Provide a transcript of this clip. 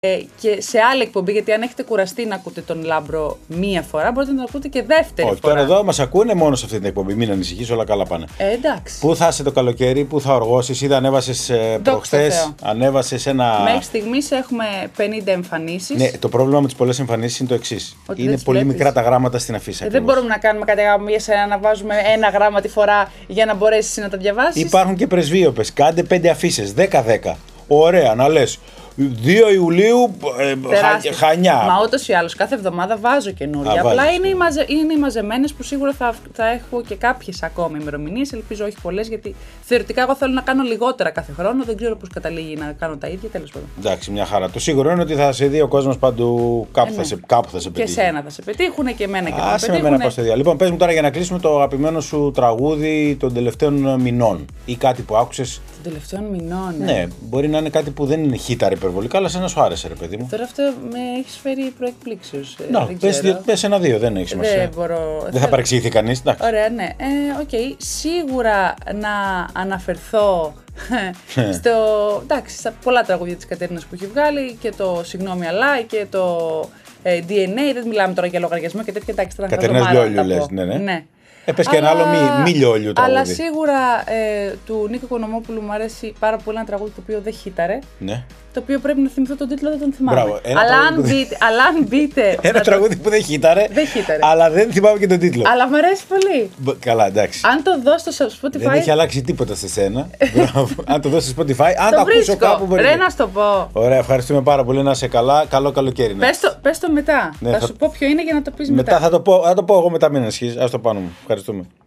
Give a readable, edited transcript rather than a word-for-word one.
Και σε άλλη εκπομπή, γιατί αν έχετε κουραστεί να ακούτε τον Λάμπρο μία φορά, μπορείτε να τον ακούτε και δεύτερη φορά. Τώρα εδώ μας ακούνε μόνο σε αυτή την εκπομπή. Μην ανησυχείς, όλα καλά πάνε. Εντάξει. Πού θα είσαι το καλοκαίρι, πού θα οργώσεις, είδα ανέβασες προχθές. Ανέβασες ένα. Μέχρι στιγμής έχουμε 50 εμφανίσεις. Ναι, το πρόβλημα με τις πολλές εμφανίσεις είναι το εξής. Είναι πολύ μικρά τα γράμματα στην αφίσα. Δεν μπορούμε να κάνουμε κάτι να βάζουμε ένα γράμμα τη φορά για να μπορέσεις να τα διαβάσεις. Υπάρχουν και πρεσβείωπες. Κάντε 5 αφίσες, 10-10. Ωραία, να λες. 2 Ιουλίου, Χανιά. Μα ούτως ή άλλως κάθε εβδομάδα βάζω καινούργια. Απλά είναι οι μαζεμένες που σίγουρα θα έχω και κάποιες ακόμη ημερομηνίες. Ελπίζω όχι πολλές, γιατί θεωρητικά εγώ θέλω να κάνω λιγότερα κάθε χρόνο. Δεν ξέρω πώς καταλήγει να κάνω τα ίδια, τέλος πάντων. Εντάξει, μια χαρά. Το σίγουρο είναι ότι θα σε δει ο κόσμος παντού. Κάπου θα σε πετύχουν. Και σένα θα σε πετύχουν και εμένα και θα σε πετύχουν. Λοιπόν, πες μου τώρα για να κλείσουμε το αγαπημένο σου τραγούδι των τελευταίων μηνών ή κάτι που άκουσες. Των τελευταίων μηνών. Ναι, μπορεί να είναι κάτι που δεν είναι χίταρ υπερβολικά, αλλά σε να σου άρεσε, ρε παιδί μου. Τώρα αυτό με έχεις φέρει προεκπλήξεως. Πες ένα-δύο, δεν έχει σημασία. Δεν θα παρεξηγηθεί κανείς. Ωραία, ναι. Σίγουρα να αναφερθώ στα πολλά τραγούδια της Κατέρινας που έχει βγάλει και το Συγγνώμη αλλά και το DNA. Δεν μιλάμε τώρα για λογαριασμό και τέτοια. Κατέρινας Λιόλιου λες, ναι. Πες και ένα άλλο μη Λιόλιου τραγούδι. Αλλά σίγουρα του Νίκο Οικονομόπουλου μου αρέσει πάρα πολύ ένα τραγούδι το οποίο δεν χίταρε. Ναι. Το οποίο πρέπει να θυμηθώ τον τίτλο, δεν τον θυμάμαι. Μπράβο, αλλά αν μπείτε. Ένα τραγούδι που δεν χίταρε. Αλλά δεν θυμάμαι και τον τίτλο. Αλλά μου αρέσει πολύ. Καλά, εντάξει. Αν το δω στο Spotify. Δεν έχει αλλάξει τίποτα σε σένα. Αν το δώσει στο Spotify, αν το ακούσω κάπου μπορεί. Ρε να σου το πω. Ωραία, ευχαριστούμε πάρα πολύ. Να είσαι καλά. Καλό καλοκαίρι. Πες το μετά. Θα σου πω ποιο είναι για να το πεις μετά. Θα το πω εγώ μετά, μην ασχείς. Ας το πάνω μου. Ευχαριστούμε.